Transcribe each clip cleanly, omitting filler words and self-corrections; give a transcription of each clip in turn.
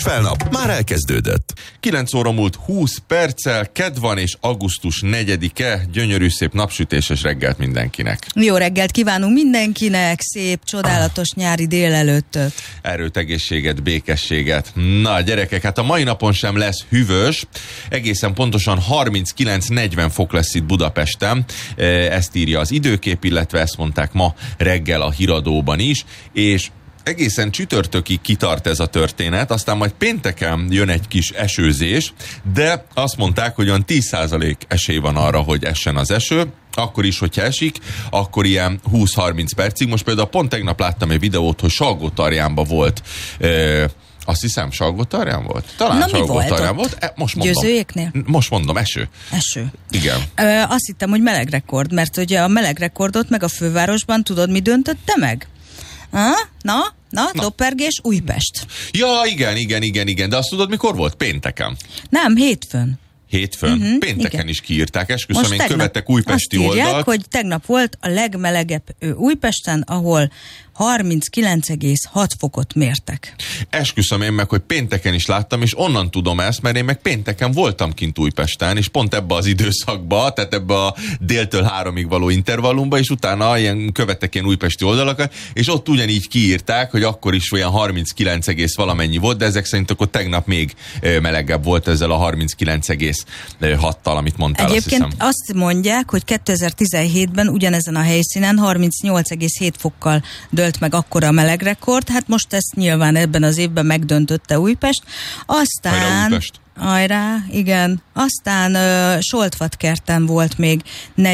Felnap már elkezdődött. 9 óra múlt 20 perccel, kedd van és augusztus 4-e, gyönyörű szép napsütéses reggelt mindenkinek. Jó reggelt kívánunk mindenkinek, szép, csodálatos nyári délelőttöt. Erőt, egészséget, békességet. Na gyerekek, hát a mai napon sem lesz hűvös, egészen pontosan 39-40 fok lesz itt Budapesten, ezt írja az időkép, illetve ezt mondták ma reggel a híradóban is, és egészen csütörtökig kitart ez a történet, aztán majd pénteken jön egy kis esőzés, de azt mondták, hogy olyan 10% esély van arra, hogy essen az eső, akkor is, hogyha esik, akkor ilyen 20-30 percig. Most például pont tegnap láttam egy videót, hogy Salgótarjánban volt, azt hiszem Salgótarján volt? Talán Salgótarján volt. Most mondom. Győzőjéknél? Most mondom, eső. Eső. Igen. Azt hittem, hogy melegrekord, mert ugye a melegrekordot meg a fővárosban tudod, mi döntötte meg? Na, doppergés, Újpest. Ja, igen, de azt tudod, mikor volt? Pénteken. Nem, hétfőn. Hétfőn? Pénteken igen. Is kiírták, esküszöm, én követek újpesti oldalt. Azt írják, hogy tegnap volt a legmelegebb Újpesten, ahol 39,6 fokot mértek. Esküszöm én meg, hogy pénteken is láttam, és onnan tudom ezt, mert én meg pénteken voltam kint Újpesten, és pont ebbe az időszakba, tehát ebbe a déltől 3-ig való intervallumba, és utána követek ilyen újpesti oldalakat, és ott ugyanígy kiírták, hogy akkor is olyan 39, valamennyi volt, de ezek szerint akkor tegnap még melegebb volt ezzel a 39,6-tal, amit mondtál. Egyébként azt mondják, hogy 2017-ben ugyanezen a helyszínen 38,7 fokkal dölt meg akkora a melegrekord, hát most ezt nyilván ebben az évben megdöntötte Újpest. Aztán... Hajrá, igen. Aztán Soltvatkerten volt még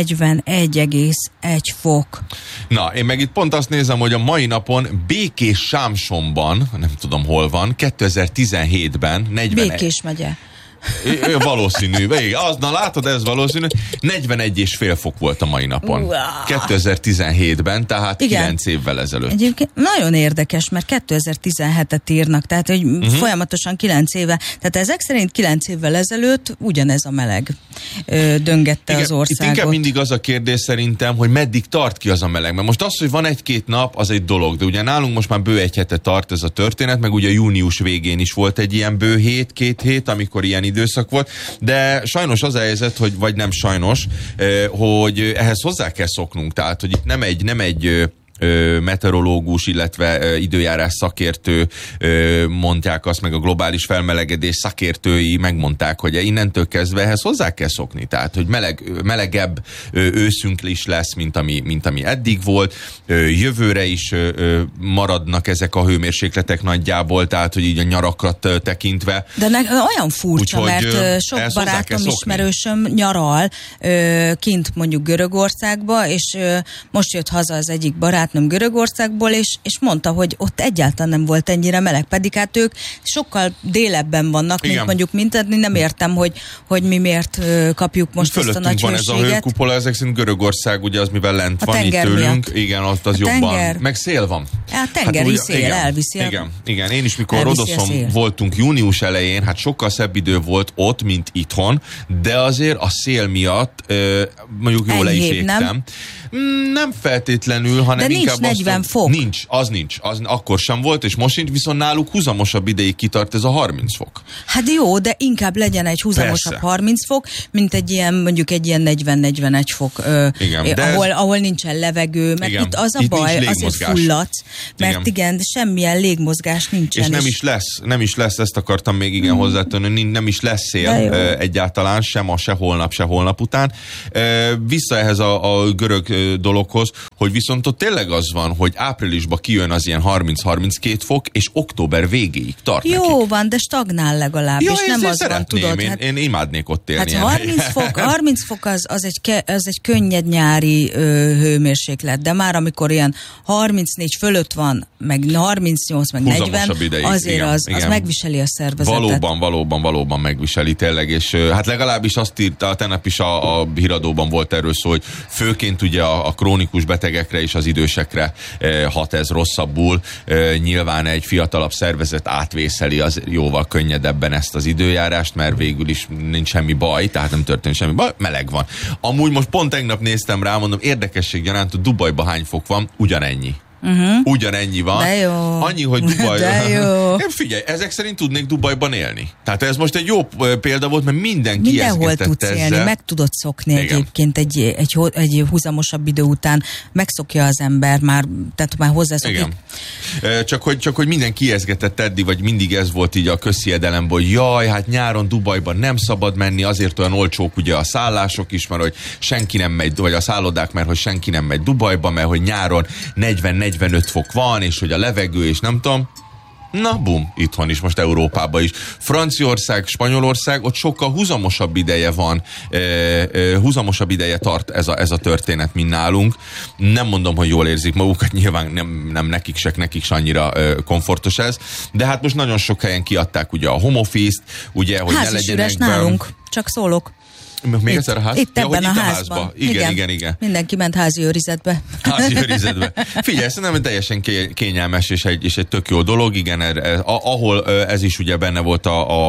41,1 fok. Na, én meg itt pont azt nézem, hogy a mai napon Békés-Sámsonban, nem tudom hol van, 2017-ben 41... Békés megye. Valószínű. Na látod, ez valószínű. 41,5 fok volt a mai napon. 2017-ben, tehát igen. 9 évvel ezelőtt. Egyébként nagyon érdekes, mert 2017-et írnak, tehát hogy folyamatosan 9 éve. Tehát ezek szerint 9 évvel ezelőtt ugyanez a meleg döngette igen, az országot. Itt inkább mindig az a kérdés szerintem, hogy meddig tart ki az a meleg. Mert most az, hogy van 1-2 nap, az egy dolog, de ugye nálunk most már bő 1 hete tart ez a történet, meg ugye június végén is volt egy ilyen bő 2 hét, amikor ilyen időszak volt, de sajnos az a helyzet, hogy, vagy nem sajnos, hogy ehhez hozzá kell szoknunk, tehát, hogy itt nem egy meteorológus, illetve időjárás szakértő mondják azt, meg a globális felmelegedés szakértői megmondták, hogy innentől kezdve ehhez hozzá kell szokni. Tehát, hogy melegebb őszünk is lesz, mint ami eddig volt. Jövőre is maradnak ezek a hőmérsékletek nagyjából, tehát, hogy így a nyarakat tekintve. De olyan furcsa, mert sok barátom, ismerősöm nyaral kint mondjuk Görögországba, és most jött haza az egyik barát, nem Görögországból, és mondta, hogy ott egyáltalán nem volt ennyire meleg, pedig hát ők sokkal délebben vannak, mint mondjuk mint nem értem, hogy mi miért kapjuk most fölöttünk ezt a nagy hőséget. Van ez a hőkupola, ezek szerint Görögország, ugye az mivel lent van itt tőlünk, miatt. Igen, ott az jobban. Meg szél van. A tengeri szél igen, elviszi. Igen, én is mikor Rodoszon voltunk június elején, hát sokkal szebb idő volt ott, mint itthon, de azért a szél miatt mondjuk jól le is égtem. Nem feltétlenül, hanem de nincs inkább 40 fok. Nincs. Az akkor sem volt, és most sincs, viszont náluk húzamosabb ideig kitart ez a 30 fok. Hát jó, de inkább legyen egy húzamosabb 30 fok, mint egy ilyen, mondjuk egy ilyen 40-41 fok, ahol nincsen levegő, mert itt az a baj, azért fulladsz, mert igen, de semmilyen légmozgás nincsen. És nem is lesz, ezt akartam még hozzátenni, nem is lesz szél egyáltalán, se holnap, se holnap után. Vissza ehhez a görög dologhoz, hogy viszont ott tényleg az van, hogy áprilisban kijön az ilyen 30-32 fok, és október végéig tart jó nekik. Van, de stagnál legalább, és nem az van, tudod. Én imádnék ott élni. Hát 30 fok az egy könnyed nyári hőmérséklet, de már amikor ilyen 34 fölött van, meg 38, meg 40, ideig, azért igen, az megviseli a szervezetet. Valóban megviseli tényleg, és hát legalábbis azt írta, tegnap is a híradóban volt erről szó, hogy főként ugye a krónikus betegekre és az idősekre hat ez rosszabbul. Nyilván egy fiatalabb szervezet átvészeli az jóval könnyedebben ezt az időjárást, mert végül is nincs semmi baj, tehát nem történik semmi baj, meleg van. Amúgy most pont tegnap néztem rá, mondom, érdekesség gyanánt, hogy Dubajban hány fok van, ugyanennyi. Ugyanennyi van. De jó. Annyi, hogy Dubaj... De jó. Figyelj, ezek szerint tudnék Dubajban élni. Tehát ez most egy jó példa volt, mert mindenki mindenhol tudsz élni, meg tudod szokni. Igen. Egyébként egy húzamosabb idő után megszokja az ember, tehát már hozzászokik. Igen. Csak hogy mindenki ijeszgetett eddig, vagy mindig ez volt így a közhiedelemben, hogy jaj, hát nyáron Dubajban nem szabad menni, azért olyan olcsók ugye a szállások is, mert hogy senki nem megy, vagy a szállodák, mert hogy senki nem megy Dubajba, mert hogy nyáron 40-45 fok van, és hogy a levegő, és nem tudom. Na, bum, itthon is, most Európában is. Franciaország, Spanyolország, ott sokkal húzamosabb ideje van, húzamosabb ideje tart ez a történet, mint nálunk. Nem mondom, hogy jól érzik magukat, nyilván nem nekik se annyira komfortos ez, de hát most nagyon sok helyen kiadták ugye a home office-t, ugye, hogy ne legyenek nálunk, csak szólok. Még egyszer a ház? Itt ebben a házban. Igen. Mindenki ment házi őrizetbe. Házi őrizetbe. Figyelj, szerintem teljesen kényelmes és egy tök jó dolog. Igen, ahol ez is ugye benne volt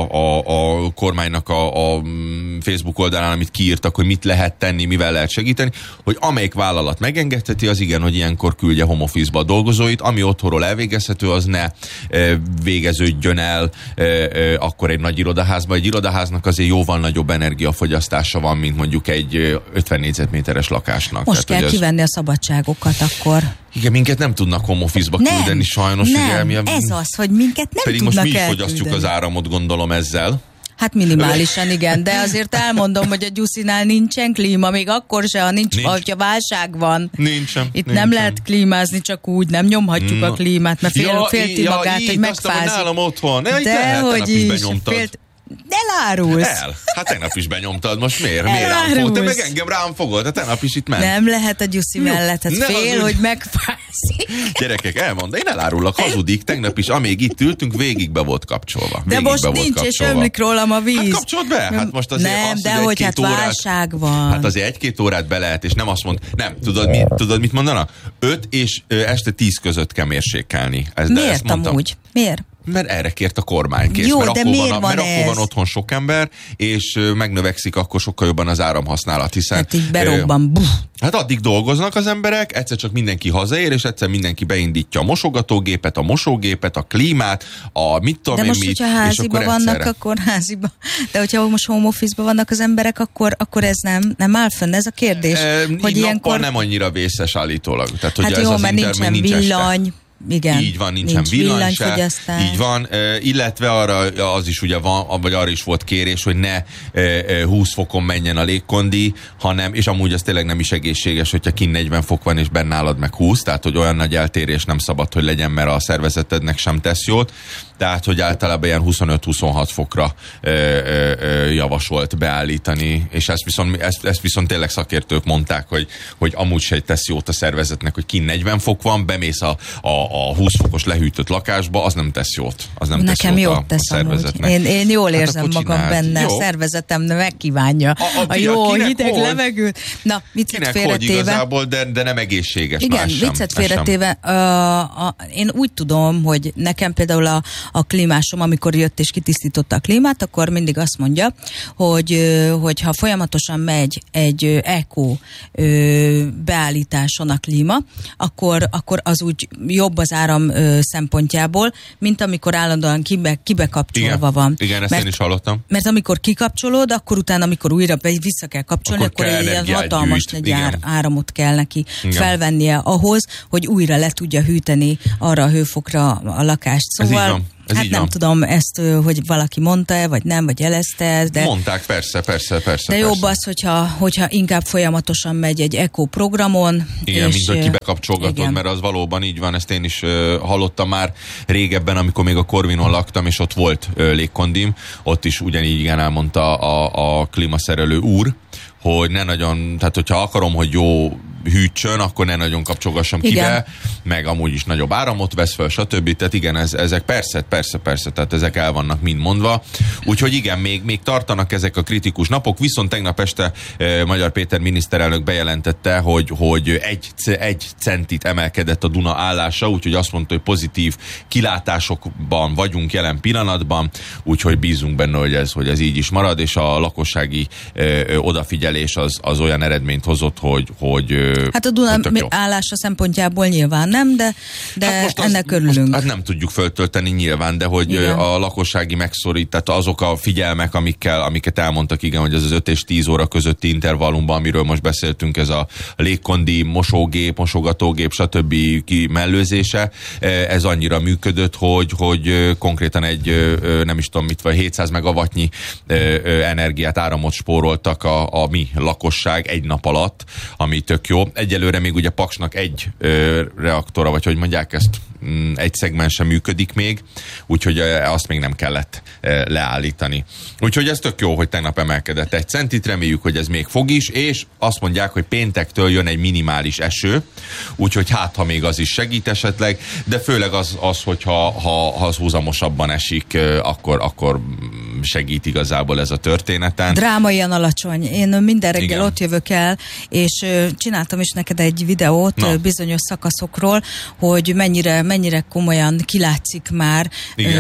a kormánynak a Facebook oldalán, amit kiírtak, hogy mit lehet tenni, mivel lehet segíteni, hogy amelyik vállalat megengedheti, az igen, hogy ilyenkor küldje home office-ba a dolgozóit, ami otthonról elvégezhető, az ne végeződjön el akkor egy nagy irodaházba. Egy irodaháznak azért jóval nagyobb energiafogyasztás van, mint mondjuk egy 50 négyzetméteres lakásnak. Most tehát, kell kivenni a szabadságokat akkor. Igen, minket nem tudnak home office-ba küldeni sajnos. Nem, ugye, ez az, hogy minket nem pedig tudnak most mi is fogyasztjuk az áramot, gondolom ezzel. Hát minimálisan, igen, de azért elmondom, hogy a Gyuszinál nincsen klíma, még akkor se, hogyha válság van. Nincsen. Nem lehet klímázni csak úgy, nem nyomhatjuk a klímát, mert félti magát, hogy megfázik. Nálam otthon. De hogy is. Elárulsz. Hát tegnap is benyomtad, most miért rám fogod? Te meg engem rám fogod, hát tegnap is itt ment. Nem lehet a Gyuszi mellett, hát fél, hogy megfászik. Gyerekek, elmondom, én elárullak, hazudik, tegnap is, amíg itt ültünk, végig be volt kapcsolva. De most nincs, és ömlik rólam a víz. Hát kapcsold be, hát most azért nem, azt, de hogy hát válság van. Hát azért 1-2 órát be lehet, és nem azt mond, nem, tudod mit mondanak? 5 és este 10 között kell mérsékelni. Miért amúgy? Miért? Mert erre kért a kormány. Jó, mert de akkor van otthon sok ember, és megnövekszik akkor sokkal jobban az áramhasználat, hiszen... Hát így berobban. Hát addig dolgoznak az emberek, egyszer csak mindenki hazaér, és egyszer mindenki beindítja a mosogatógépet, a mosógépet, a klímát, a mit tudom én mit. De most, hogyha háziba vannak, akkor háziba. De hogyha most home office-ba vannak az emberek, akkor ez nem áll fönn, ez a kérdés. Hogy ilyenkor nem annyira vészes állítólag. Tehát, hogy hát ez jó, az mert nincsen villany. Igen. Így van, nincsen villany se. Így van, illetve arra az is ugye van, vagy arra is volt kérés, hogy ne 20 fokon menjen a légkondi, hanem, és amúgy az tényleg nem is egészséges, hogyha kint 40 fok van, és bennálad meg 20, tehát hogy olyan nagy eltérés nem szabad, hogy legyen, mert a szervezetednek sem tesz jót. Tehát, hogy általában ilyen 25-26 fokra javasolt beállítani, és ezt viszont tényleg szakértők mondták, hogy amúgy se tesz jót a szervezetnek, hogy kint 40 fok van, bemész a 20 fokos lehűtött lakásba, az nem tesz jót. Az nem nekem tesz jót jót tesz a szervezetnek. Én jól érzem magam benne, a szervezetem megkívánja a jó hideg levegőt. Na, viccet félretéve. Igazából, de nem egészséges. Igen, viccet félretéve. Én úgy tudom, hogy nekem például a klímásom, amikor jött és kitisztította a klímát, akkor mindig azt mondja, hogy ha folyamatosan megy egy eco beállításon a klíma, akkor az úgy jobb az áram szempontjából, mint amikor állandóan kibekapcsolva van. Igen, ezt én is hallottam. Mert amikor kikapcsolod, akkor utána, amikor újra vissza kell kapcsolni, akkor egy hatalmas nagy áramot kell neki felvennie ahhoz, hogy újra le tudja hűteni arra a hőfokra a lakást. Szóval hát nem tudom ezt, hogy valaki mondta-e, vagy nem, vagy jelezte, de... Mondták, persze. De jobb az, hogyha inkább folyamatosan megy egy eco programon. Igen, mint hogy kibekapcsolgatod, mert az valóban így van, ezt én is hallottam már régebben, amikor még a Corvinon laktam, és ott volt légkondim, ott is ugyanígy igen elmondta a klímaszerelő úr, hogy ne nagyon, tehát hogyha akarom, hogy jó hűtsön, akkor ne nagyon kapcsolgassam kibe, meg amúgy is nagyobb áramot vesz fel, stb. Tehát igen, ezek persze, tehát ezek el vannak mind mondva. Úgyhogy igen, még tartanak ezek a kritikus napok, viszont tegnap este Magyar Péter miniszterelnök bejelentette, hogy egy centit emelkedett a Duna állása, úgyhogy azt mondta, hogy pozitív kilátásokban vagyunk jelen pillanatban, úgyhogy bízunk benne, hogy ez így is marad, és a lakossági odafigyelés az olyan eredményt hozott, hogy Hát a Duna állása szempontjából nyilván nem, de hát ennek örülünk. Hát nem tudjuk föltölteni nyilván, de hogy igen. A lakossági megszorít, tehát azok a figyelmek, amiket elmondtak, igen, hogy ez az 5 és 10 óra közötti intervallumban, amiről most beszéltünk, ez a légkondi, mosógép, mosogatógép, stb. Kimellőzése, ez annyira működött, hogy konkrétan egy, nem is tudom mit, vagy 700 megawattnyi energiát, áramot spóroltak a mi lakosság egy nap alatt, ami tök jó. Egyelőre még ugye Paksnak egy reaktora, vagy hogy mondják ezt, egy szegmens sem működik még, úgyhogy azt még nem kellett leállítani. Úgyhogy ez tök jó, hogy tegnap emelkedett 1 centit, reméljük, hogy ez még fog is, és azt mondják, hogy péntektől jön egy minimális eső, úgyhogy hát, ha még az is segít esetleg, de főleg az hogyha az húzamosabban esik, akkor segít igazából ez a történeten. Drámaian alacsony. Én minden reggel igen. Ott jövök el, és csináltam is neked egy videót bizonyos szakaszokról, hogy mennyire komolyan kilátszik már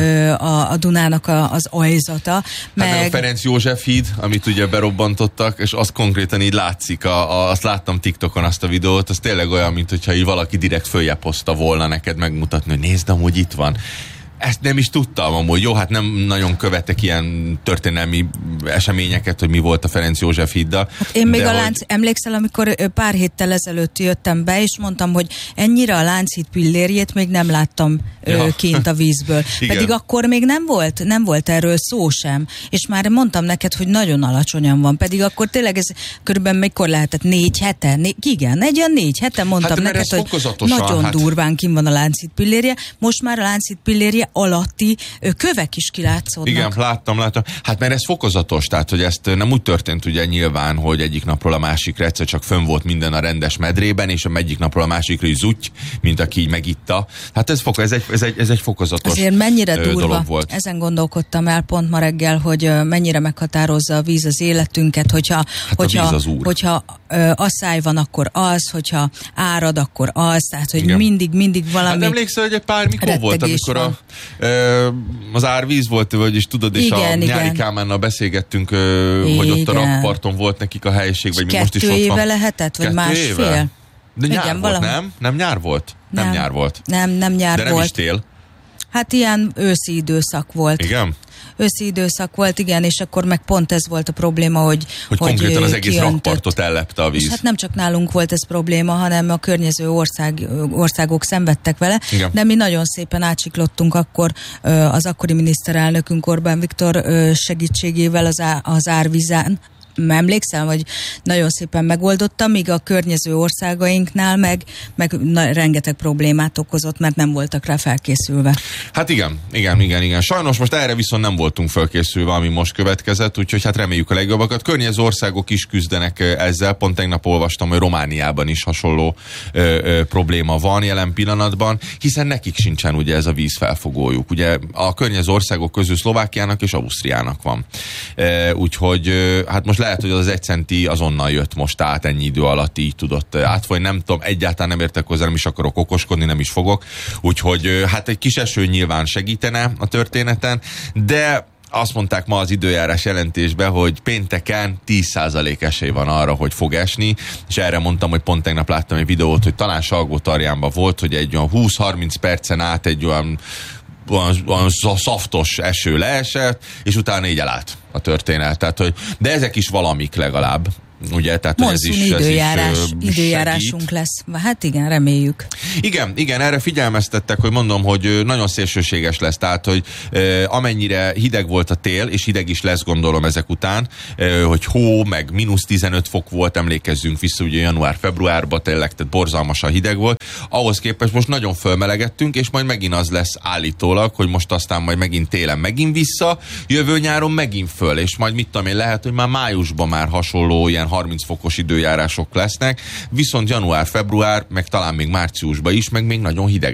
a Dunának az ajzata. Hát a Ferenc József híd, amit ugye berobbantottak, és az konkrétan így látszik, azt láttam TikTokon azt a videót, az tényleg olyan, mint hogyha így valaki direkt följebb hozta volna neked megmutatni, hogy nézd, amúgy itt van. Ezt nem is tudtam amúgy. Jó, hát nem nagyon követek ilyen történelmi eseményeket, hogy mi volt a Ferenc József híddal. Hát én még emlékszel, amikor pár héttel ezelőtt jöttem be, és mondtam, hogy ennyire a Lánchíd pillérjét még nem láttam kint a vízből. Pedig akkor még nem volt erről szó sem. És már mondtam neked, hogy nagyon alacsonyan van. Pedig akkor tényleg ez körülbelül mikor lehetett? 4 hete? Igen, egy olyan 4 hete mondtam neked, hogy nagyon durván kint van a Lánchíd pillérje. Most már a Lánchíd pillérje alatti kövek is kilátszódnak. Igen, láttam. Hát mert ez fokozatos, tehát hogy ezt nem úgy történt ugye nyilván, hogy egyik napról a másikra egyszer csak fönn volt minden a rendes medrében, és egyik napról a másikra is zutty, mint aki így megitta. Hát ez egy fokozatos azért mennyire durva dolog volt. Ezen gondolkodtam el pont ma reggel, hogy mennyire meghatározza a víz az életünket, hogyha asszály van, akkor az, hogyha árad, akkor az, tehát hogy mindig valami. Hát emlékszel, hogy mikor volt, amikor az árvíz volt, vagyis tudod, és igen, Nyári Kálmánnal beszélgettünk, hogy ott a rakparton volt nekik a helység, vagy mi most is ott van. 2 éve lehetett, vagy másfél? De nyár volt, nem? Nem nyár volt? Nem nyár volt. Nem nyár de nem volt. Is tél. Hát ilyen őszi időszak volt. Igen? Őszi időszak volt, igen, és akkor meg pont ez volt a probléma, hogy konkrétan az egész rakpartot ellepte a víz. És hát nem csak nálunk volt ez probléma, hanem a környező országok szenvedtek vele, igen. De mi nagyon szépen átsiklottunk akkor az akkori miniszterelnökünk Orbán Viktor segítségével az árvízen. Emlékszem, hogy nagyon szépen megoldottam, míg a környező országainknál meg rengeteg problémát okozott, mert nem voltak rá felkészülve. Hát igen. Sajnos most erre viszont nem voltunk felkészülve, ami most következett, úgyhogy hát reméljük a legjobbakat. Környező országok is küzdenek ezzel, pont tegnap olvastam, hogy Romániában is hasonló probléma van jelen pillanatban, hiszen nekik sincsen ugye ez a vízfelfogójuk. Ugye a környező országok közül Szlovákiának és Ausztriának van. Úgyhogy hát most lehet, hogy az 1 centi azonnal jött most át, ennyi idő alatt így tudott átfolyni. Nem tudom, egyáltalán nem értek hozzá, nem is akarok okoskodni, nem is fogok. Úgyhogy hát egy kis eső nyilván segítene a történeten, de azt mondták ma az időjárás jelentésben, hogy pénteken 10% esély van arra, hogy fog esni, és erre mondtam, hogy pont tegnap láttam egy videót, hogy talán Salgótarjánban volt, hogy egy olyan 20-30 percen át egy olyan szaftos eső leesett, és utána így elállt a történet. Tehát, de ezek is valamik legalább. Ugye, tehát időjárásunk lesz. Hát igen, reméljük. Igen, erre figyelmeztettek, hogy mondom, hogy nagyon szélsőséges lesz, tehát, hogy amennyire hideg volt a tél, és hideg is lesz, gondolom ezek után, hogy hó, meg -15 fok volt, emlékezzünk vissza, ugye január-februárban tényleg, tehát borzalmasan hideg volt. Ahhoz képest most nagyon fölmelegedtünk, és majd megint az lesz állítólag, hogy most aztán majd megint télen megint vissza, jövő nyáron megint föl, és majd mit tudom én, lehet, hogy már májusban már hasonló ilyen 30 fokos időjárások lesznek, viszont január, február, meg talán még márciusban is, meg még nagyon hidegek.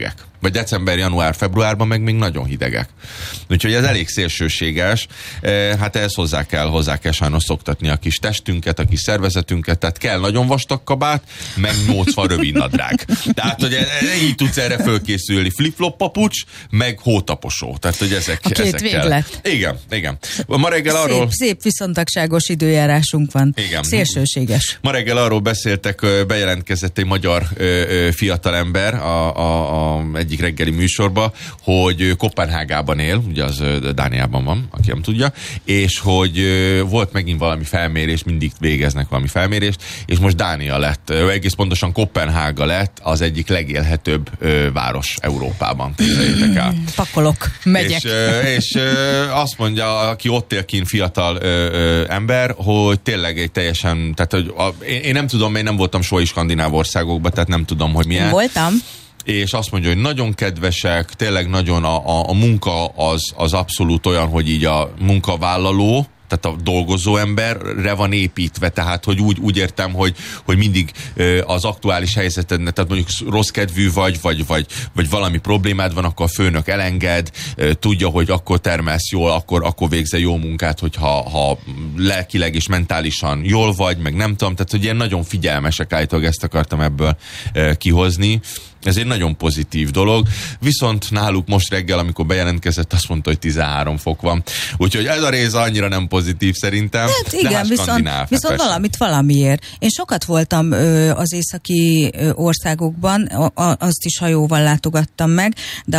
Vagy december, január, februárban meg még nagyon hidegek. Úgyhogy ez elég szélsőséges. Hát ehhez hozzá kell sajnos szoktatni a kis testünket, a kis szervezetünket, tehát kell nagyon vastag kabát, meg 80 rövid nadrág. Tehát, hogy így tudsz erre fölkészülni. Flip-flop papucs, meg hótaposó. Tehát, hogy ezek véglet. Igen. Ma reggel arról... Szép viszontagságos időjárásunk van. Igen. Szélsőséges. Ma reggel arról beszéltek, bejelentkezett egy magyar fiatalember a egyik reggeli műsorba, hogy Koppenhágában él, ugye az Dániában van, aki nem tudja, és hogy volt megint valami felmérés, mindig végeznek valami felmérést, és most Dánia lett, egész pontosan Koppenhága lett az egyik legélhetőbb város Európában. Képzeljétek el. Pakolok, megyek. És azt mondja, aki ott él kint, fiatal ember, hogy tényleg egy teljesen, tehát hogy én nem tudom, én nem voltam soha is skandináv országokban, tehát nem tudom, hogy milyen. Voltam. És azt mondja, hogy nagyon kedvesek, tényleg nagyon a munka az abszolút olyan, hogy így a munkavállaló, tehát a dolgozó emberre van építve, tehát hogy úgy értem, hogy mindig az aktuális helyzetednek, tehát mondjuk rossz kedvű vagy valami problémád van, akkor a főnök elenged, tudja, hogy akkor termelsz jól, akkor végzel jó munkát, hogyha lelkileg és mentálisan jól vagy, meg nem tudom, tehát hogy ilyen nagyon figyelmesek, állítólag ezt akartam ebből kihozni. Ez egy nagyon pozitív dolog, viszont náluk most reggel, amikor bejelentkezett, azt mondta, hogy 13 fok van. Úgyhogy ez a rész annyira nem pozitív szerintem. Hát igen, viszont valamit valamiért. Én sokat voltam az északi országokban, azt is hajóval látogattam meg, de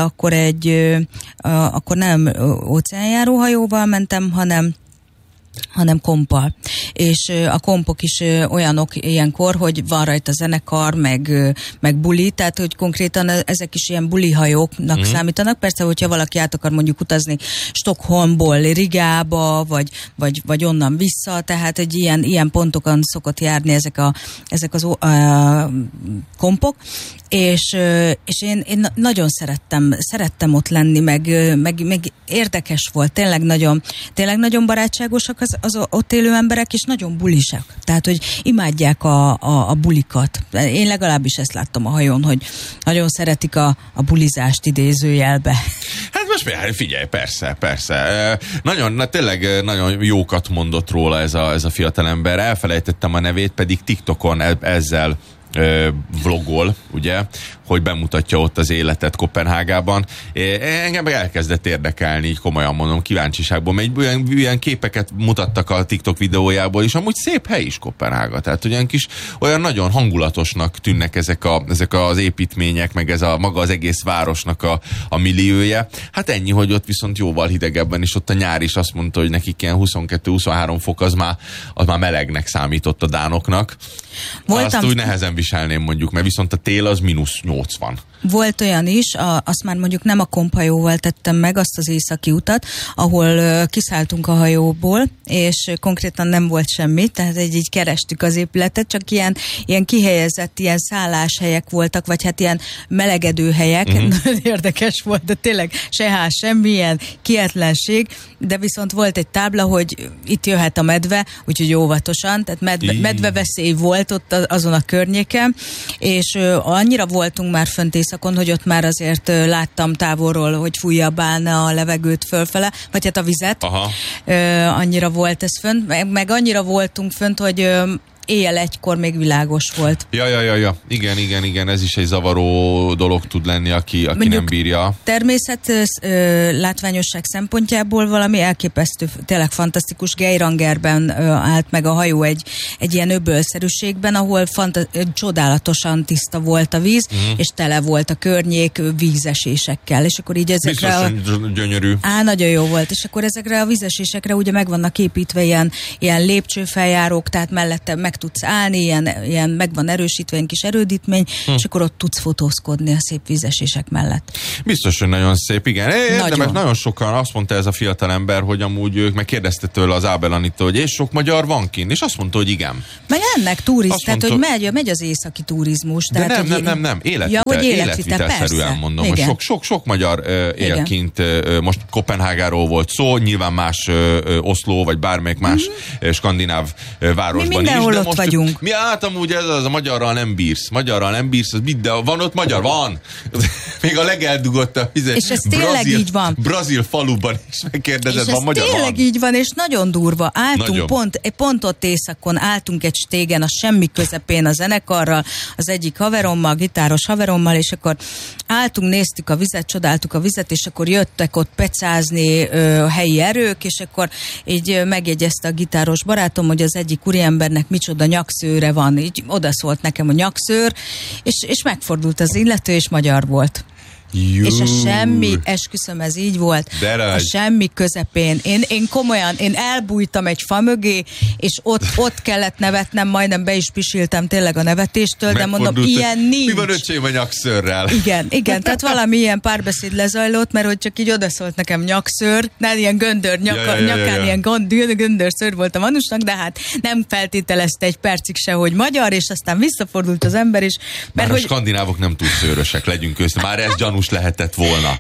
akkor nem óceánjáró hajóval mentem, hanem kompal. És a kompok is olyanok ilyenkor, hogy van rajta zenekar, meg buli, tehát hogy konkrétan ezek is ilyen bulihajóknak számítanak. Persze, hogyha valaki át akar mondjuk utazni Stockholmból Rigába, vagy onnan vissza, tehát egy ilyen pontokon szokott járni ezek az kompok, és én nagyon szerettem ott lenni, meg érdekes volt, tényleg nagyon barátságosak az ott élő emberek, és nagyon bulisak. Tehát, hogy imádják a bulikat. Én legalábbis ezt láttam a hajón, hogy nagyon szeretik a bulizást idézőjelbe. Hát most figyelj, persze. Tényleg nagyon jókat mondott róla ez a fiatalember. Elfelejtettem a nevét, pedig TikTokon ezzel vlogol, ugye, hogy bemutatja ott az életet Koppenhágában. Engem meg elkezdett érdekelni, így komolyan mondom, kíváncsiságból, mert olyan képeket mutattak a TikTok videójából, és amúgy szép hely is Koppenhága. Tehát olyan nagyon hangulatosnak tűnnek ezek az építmények, meg maga az egész városnak a milliója. Hát ennyi, hogy ott viszont jóval hidegebben, és ott a nyár is azt mondta, hogy nekik ilyen 22-23 fok az már melegnek számított a dánoknak. Azt úgy nehezen viselném mondjuk, mert viszont a tél az -80. Volt olyan is, azt már mondjuk nem a komphajóval tettem meg, azt az északi utat, ahol kiszálltunk a hajóból, és konkrétan nem volt semmi, tehát így kerestük az épületet, csak ilyen kihelyezett, ilyen szálláshelyek voltak, vagy hát ilyen melegedő helyek, nagyon érdekes volt, de tényleg se ház, semmi ilyen kietlenség, de viszont volt egy tábla, hogy itt jöhet a medve, úgyhogy óvatosan, tehát medveveszély volt ott azon a környéken, és annyira voltunk már fönt északon, hogy ott már azért láttam távolról, hogy fújjabálna a levegőt fölfele, vagy hát a vizet. Aha. Annyira volt ez fönt, meg annyira voltunk fönt, hogy éjjel 1-kor még világos volt. Ja. Igen, ez is egy zavaró dolog tud lenni, aki nem bírja. Természet látványosság szempontjából valami elképesztő, tényleg fantasztikus. Geirangerben állt meg a hajó egy ilyen öbölszerűségben, ahol csodálatosan tiszta volt a víz, és tele volt a környék vízesésekkel, és akkor így ezekre biztosan gyönyörű. Nagyon jó volt, és akkor ezekre a vízesésekre ugye meg vannak építve ilyen lépcsőfeljárók, tehát mellette meg tudsz állni, ilyen meg van erősítve, egy kis erődítmény, és akkor ott tudsz fotózkodni a szép vízesések mellett. Biztos, hogy nagyon szép, igen. Érdemes, nagyon sokan azt mondta ez a fiatalember, hogy amúgy ők megkérdezte tőle az Ábel Anitól, hogy és sok magyar van kint, és azt mondta, hogy igen. Meg ennek tehát hogy megy az északi turizmus. De tehát, nem. Életvitelszerűen mondom. Igen. Sok magyar él kint. Most Koppenhágáról volt szó, nyilván más Oszló, vagy bármelyik más skandináv városban is. ott vagyunk. Mi amúgy ez az a magyarral nem bírsz, az de van ott magyar? Van! Még a legeldugottabb és ez tényleg így van. Brazil faluban is megkérdezed, van magyar? Tényleg így van, és nagyon durva. Álltunk pont ott északon, álltunk egy stégen, a semmi közepén a zenekarral, az egyik haverommal, gitáros haverommal, és akkor álltunk, néztük a vizet, csodáltuk a vizet, és akkor jöttek ott pecázni a helyi erők, és akkor így megjegyezte a gitáros barátom, hogy az egyik úriembernek micsoda nyakszőre van. Így odaszólt nekem a nyakszőr, és megfordult az illető, és magyar volt. És a semmi, esküszöm, ez így volt, a semmi közepén. Én komolyan, én elbújtam egy fa mögé, és ott kellett nevetnem, majdnem be is pisiltem tényleg a nevetéstől, de mondom, ilyen nincs. Mi van öcsém a nyakszőrrel? Igen, tehát valami ilyen párbeszéd lezajlott, mert hogy csak így odaszólt nekem nyakszőr, nem ilyen göndör, nyakán ilyen göndörszőr volt a manusnak, de hát nem feltételezte egy percig se, hogy magyar, és aztán visszafordult az ember is. Mert a skandinávok nem túl szőrösek, legyünk köztük. Már ez gyanús lehetett volna.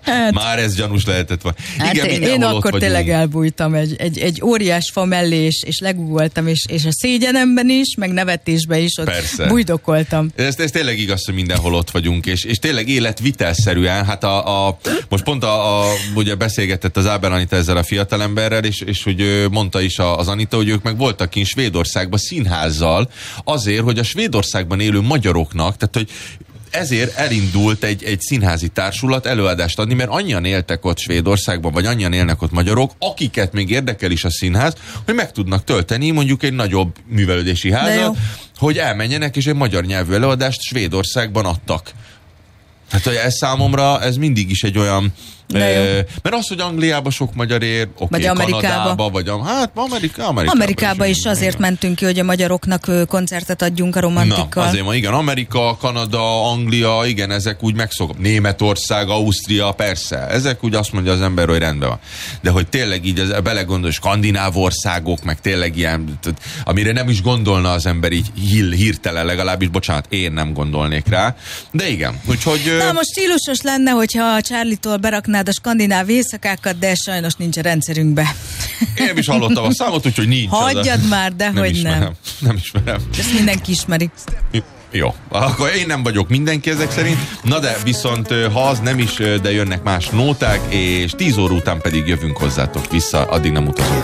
Hát igen, én akkor tényleg elbújtam egy óriás fa mellé, és legugoltam, és a szégyenemben is, meg nevetésben is ott bújdokoltam. Ez tényleg igaz, hogy mindenhol ott vagyunk, és tényleg életvitelszerűen, hát most pont ugye beszélgetett az Áber Anita ezzel a fiatalemberrel, és hogy mondta is az Anita, hogy ők meg voltak kint Svédországban színházzal, azért, hogy a Svédországban élő magyaroknak, tehát hogy ezért elindult egy színházi társulat előadást adni, mert annyian éltek ott Svédországban, vagy annyian élnek ott magyarok, akiket még érdekel is a színház, hogy meg tudnak tölteni mondjuk egy nagyobb művelődési házat, hogy elmenjenek, és egy magyar nyelvű előadást Svédországban adtak. Hát ez számomra, ez mindig is egy olyan... mert az, hogy Angliában sok magyar ér, vagy Kanadába, vagy Amerikába is azért mentünk ki, hogy a magyaroknak koncertet adjunk a Romantikkal. Na, azért igen, Amerika, Kanada, Anglia, igen, ezek úgy Németország, Ausztria, persze, ezek úgy azt mondja az ember, hogy rendben van. De hogy tényleg így belegondol, skandináv országok, meg tényleg ilyen, amire nem is gondolna az ember így hirtelen, legalábbis, bocsánat, én nem gondolnék rá. De igen, úgyhogy... Na, most stílusos lenne, hogyha a Charlie-tól beraknád a skandináv éjszakákat, de sajnos nincs a rendszerünkbe. Én is hallottam a számot, úgyhogy nincs. Hagyjad már, de hogy nem. Nem ismerem. Ezt mindenki ismeri. Jó, akkor én nem vagyok mindenki ezek szerint. Na de viszont, ha az nem is, de jönnek más nóták, és 10 óra után pedig jövünk hozzátok vissza, addig nem utazunk.